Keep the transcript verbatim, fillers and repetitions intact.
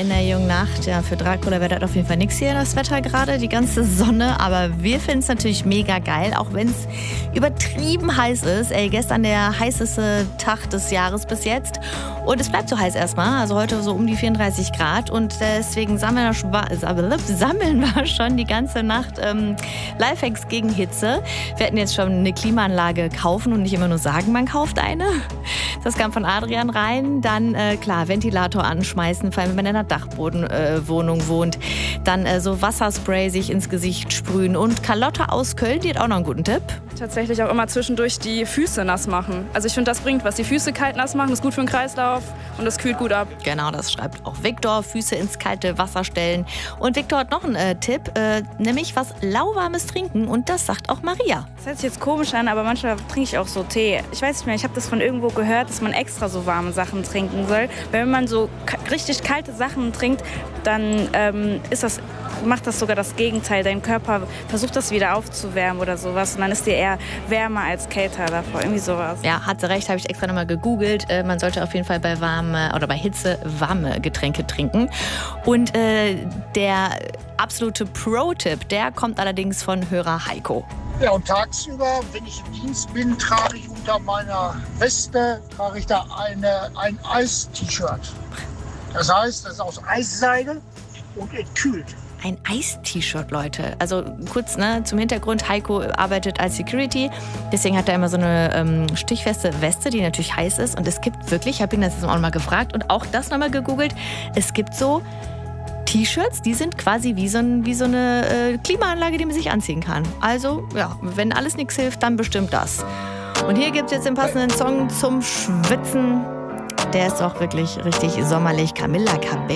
in der jungen Nacht. Ja, für Dracula wäre das auf jeden Fall nichts hier, das Wetter gerade, die ganze Sonne. Aber wir finden es natürlich mega geil, auch wenn es übertrieben heiß ist. Ey, gestern der heißeste Tag des Jahres bis jetzt. Und es bleibt so heiß erstmal, also heute so um die vierunddreißig Grad. Und deswegen sammeln wir schon, sammeln wir schon die ganze Nacht ähm, Lifehacks gegen Hitze. Wir hätten jetzt schon eine Klimaanlage kaufen und nicht immer nur sagen, man kauft eine. Das kam von Adrian rein. Dann, äh, klar, Ventilator anschmeißen, vor allem wenn man in einer Dachbodenwohnung äh, wohnt. Dann äh, so Wasserspray sich ins Gesicht sprühen. Und Carlotta aus Köln, die hat auch noch einen guten Tipp. Tatsächlich auch immer zwischendurch die Füße nass machen. Also ich finde, das bringt was. Die Füße kalt nass machen, ist gut für den Kreislauf und das kühlt gut ab. Genau, das schreibt auch Viktor. Füße ins kalte Wasser stellen. Und Viktor hat noch einen äh, Tipp, äh, nämlich was lauwarmes trinken. Und das sagt auch Maria. Das hört sich jetzt komisch an, aber manchmal trinke ich auch so Tee. Ich weiß nicht mehr, ich habe das von irgendwo gehört, dass man extra so warme Sachen trinken soll. Weil wenn man so k- richtig kalte Sachen trinkt, dann ähm, ist das, macht das sogar das Gegenteil. Dein Körper versucht das wieder aufzuwärmen oder sowas. Und dann ist dir eher wärmer als kälter davor. Irgendwie sowas. Ja, hat sie recht, habe ich extra nochmal gegoogelt. Äh, man sollte auf jeden Fall bei warme oder bei Hitze warme Getränke trinken. Und äh, der absolute Pro-Tipp, der kommt allerdings von Hörer Heiko. Ja, und tagsüber, wenn ich im Dienst bin, trage ich unter meiner Weste trage ich da eine, ein Eis-T-Shirt. Das heißt, das ist aus Eisseide und es kühlt. Ein Eis-T-Shirt, Leute. Also kurz ne, zum Hintergrund, Heiko arbeitet als Security, deswegen hat er immer so eine ähm, stichfeste Weste, die natürlich heiß ist. Und es gibt wirklich, ich habe ihn das jetzt auch mal gefragt und auch das nochmal gegoogelt, es gibt so T-Shirts, die sind quasi wie so, ein, wie so eine äh, Klimaanlage, die man sich anziehen kann. Also, ja, wenn alles nichts hilft, dann bestimmt das. Und hier gibt es jetzt den passenden Song zum Schwitzen. Der ist auch wirklich richtig sommerlich. Camilla Cabello.